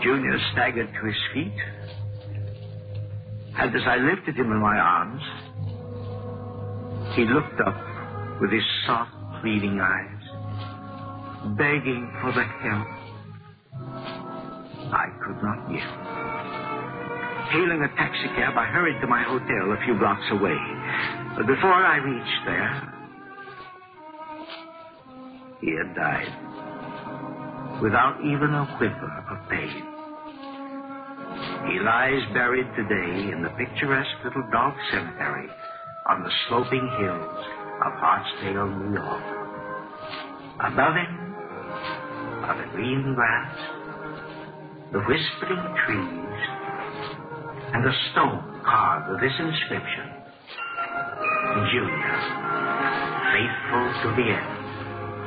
Junior staggered to his feet, and as I lifted him in my arms, he looked up with his soft, pleading eyes, begging for the help I could not give. Hailing a taxicab, I hurried to my hotel a few blocks away. But before I reached there, he had died, without even a whimper of pain. He lies buried today in the picturesque little dog cemetery on the sloping hills of Hartsdale, New York. Above him are the green grass, the whispering trees, and a stone carved with this inscription: Junior, faithful to the end.